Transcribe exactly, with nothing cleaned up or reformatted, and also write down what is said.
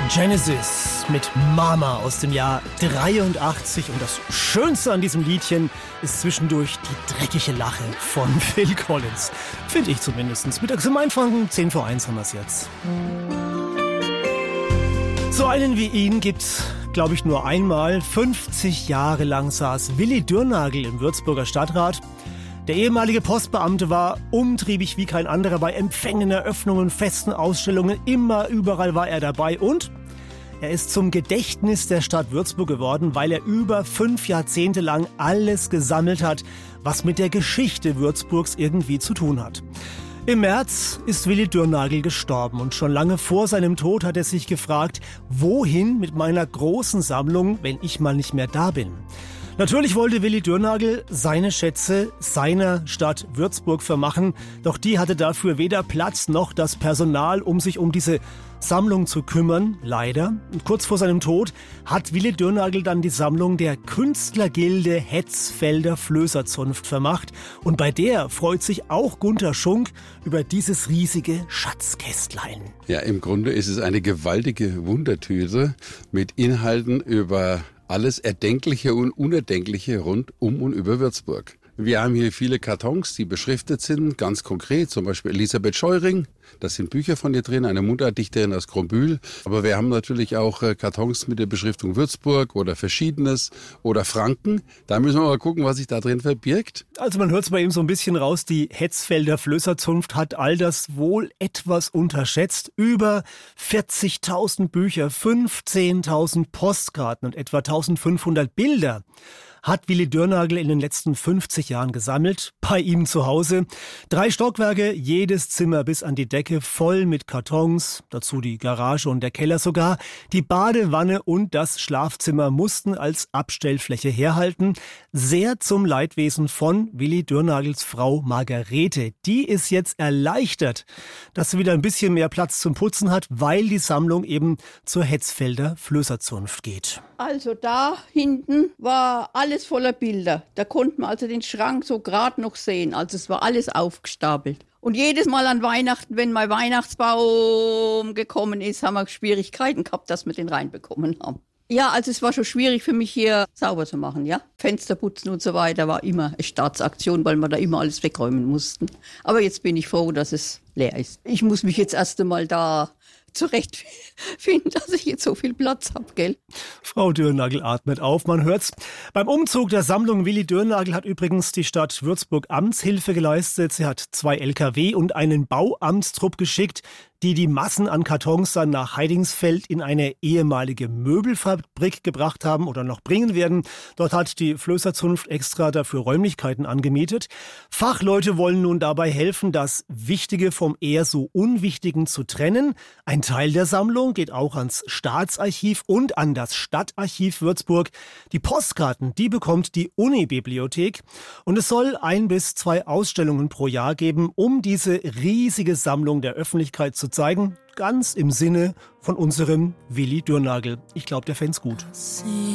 Genesis mit Mama aus dem Jahr dreiundachtzig. Und das Schönste an diesem Liedchen ist zwischendurch die dreckige Lache von Phil Collins. Finde ich zumindest. Mittags im Einfangen, zehn vor eins haben wir es jetzt. So einen wie ihn gibt's, glaube ich, nur einmal. fünfzig Jahre lang saß Willi Dürrnagel im Würzburger Stadtrat. Der ehemalige Postbeamte war umtriebig wie kein anderer bei Empfängen, Eröffnungen, Festen, Ausstellungen. Immer, überall war er dabei. Und er ist zum Gedächtnis der Stadt Würzburg geworden, weil er über fünf Jahrzehnte lang alles gesammelt hat, was mit der Geschichte Würzburgs irgendwie zu tun hat. Im März ist Willi Dürrnagel gestorben und schon lange vor seinem Tod hat er sich gefragt, wohin mit meiner großen Sammlung, wenn ich mal nicht mehr da bin. Natürlich wollte Willi Dürrnagel seine Schätze seiner Stadt Würzburg vermachen, doch die hatte dafür weder Platz noch das Personal, um sich um diese Sammlung zu kümmern, leider. Und kurz vor seinem Tod hat Willi Dürrnagel dann die Sammlung der Künstlergilde Hetzfelder Flößerzunft vermacht. Und bei der freut sich auch Gunter Schunk über dieses riesige Schatzkästlein. Ja, im Grunde ist es eine gewaltige Wundertüte mit Inhalten über alles Erdenkliche und Unerdenkliche rund um und über Würzburg. Wir haben hier viele Kartons, die beschriftet sind, ganz konkret, zum Beispiel Elisabeth Scheuring. Da sind Bücher von ihr drin, eine Mundartdichterin aus Krumbühl. Aber wir haben natürlich auch Kartons mit der Beschriftung Würzburg oder Verschiedenes oder Franken. Da müssen wir mal gucken, was sich da drin verbirgt. Also man hört es bei ihm so ein bisschen raus, die Hetzfelder Flößerzunft hat all das wohl etwas unterschätzt. Über vierzigtausend Bücher, fünfzehntausend Postkarten und etwa eintausendfünfhundert Bilder hat Willi Dürrnagel in den letzten fünfzig Jahren gesammelt, bei ihm zu Hause. Drei Stockwerke, jedes Zimmer bis an die Decke voll mit Kartons, dazu die Garage und der Keller sogar. Die Badewanne und das Schlafzimmer mussten als Abstellfläche herhalten. Sehr zum Leidwesen von Willi Dürrnagels Frau Margarete. Die ist jetzt erleichtert, dass sie wieder ein bisschen mehr Platz zum Putzen hat, weil die Sammlung eben zur Hetzfelder Flößerzunft geht. Also da hinten war alles voller Bilder. Da konnte man also den Schrank so gerade noch sehen. Also es war alles aufgestapelt. Und jedes Mal an Weihnachten, wenn mein Weihnachtsbaum gekommen ist, haben wir Schwierigkeiten gehabt, dass wir den reinbekommen haben. Ja, also es war schon schwierig für mich hier sauber zu machen, ja. Fenster putzen und so weiter war immer eine Staatsaktion, weil wir da immer alles wegräumen mussten. Aber jetzt bin ich froh, dass es leer ist. Ich muss mich jetzt erst einmal da zurechtfinden, dass ich jetzt so viel Platz habe, gell? Frau Dürrnagel atmet auf, man hört's. Beim Umzug der Sammlung Willi Dürrnagel hat übrigens die Stadt Würzburg Amtshilfe geleistet. Sie hat zwei L K W und einen Bauamtstrupp geschickt, die die Massen an Kartons dann nach Heidingsfeld in eine ehemalige Möbelfabrik gebracht haben oder noch bringen werden. Dort hat die Flößerzunft extra dafür Räumlichkeiten angemietet. Fachleute wollen nun dabei helfen, das Wichtige vom eher so Unwichtigen zu trennen. Ein Teil der Sammlung geht auch ans Staatsarchiv und an das Stadtarchiv Würzburg. Die Postkarten, die bekommt die Unibibliothek. Und es soll ein bis zwei Ausstellungen pro Jahr geben, um diese riesige Sammlung der Öffentlichkeit zu zeigen, ganz im Sinne von unserem Willi Dürrnagel. Ich glaube, der fänd's gut.